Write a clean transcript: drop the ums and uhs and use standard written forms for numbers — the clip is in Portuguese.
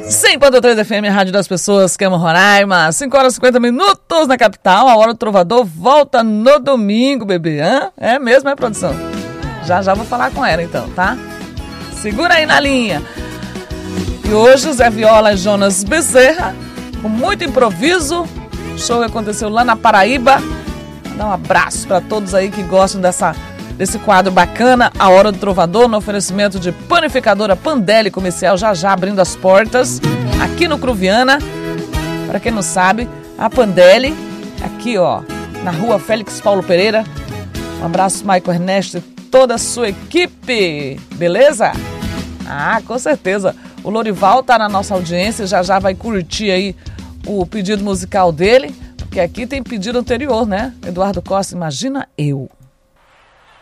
100.3 FM, Rádio das Pessoas, que amam Roraima. 5 horas e 50 minutos na capital. A Hora do Trovador volta no domingo, bebê. Hã? É mesmo, é, produção? Já vou falar com ela, então, tá? Segura aí na linha. E hoje, Zé Viola e Jonas Bezerra, com muito improviso. O show aconteceu lá na Paraíba. Dá um abraço para todos aí que gostam desse quadro bacana, A Hora do Trovador, no oferecimento de Panificadora Pandelli Comercial, já abrindo as portas, aqui no Cruviana. Para quem não sabe, a Pandelli, aqui ó, na rua Félix Paulo Pereira. Um abraço, Michael Ernesto e toda a sua equipe, beleza? Ah, com certeza. O Lorival tá na nossa audiência, já vai curtir aí o pedido musical dele, porque aqui tem pedido anterior, né? Eduardo Costa, Imagina Eu.